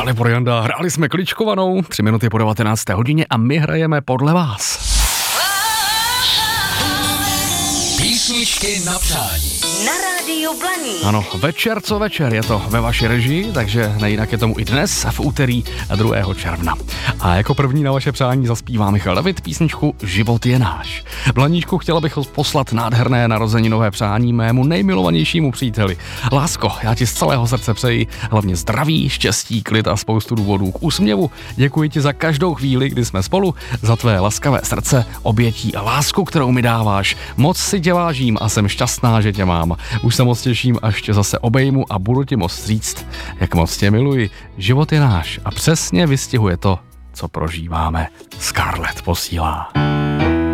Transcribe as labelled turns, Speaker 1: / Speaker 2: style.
Speaker 1: Dalibor Janda, hráli jsme kličkovanou, 3 minuty po 19. hodině a my hrajeme podle vás.
Speaker 2: Písničky na přání.
Speaker 3: Na rádiu Blaník.
Speaker 1: Ano, večer co večer, je to ve vaší režii, takže nejinak je tomu i dnes, v úterý 2. června. A jako první na vaše přání zaspívá Michal David písničku Život je náš. Blaníčku, chtěla bych poslat nádherné narozeninové přání mému nejmilovanějšímu příteli. Lásko, já ti z celého srdce přeji hlavně zdraví, štěstí, klid a spoustu důvodů k úsměvu. Děkuji ti za každou chvíli, kdy jsme spolu, za tvé laskavé srdce, obětí a lásku, kterou mi dáváš. Moc si tě vážím a jsem šťastná, že tě mám. Už se moc těším, až tě zase obejmu a budu ti moc říct, jak moc tě miluji. Život je náš a přesně vystihuje to, co prožíváme. Scarlett posílá.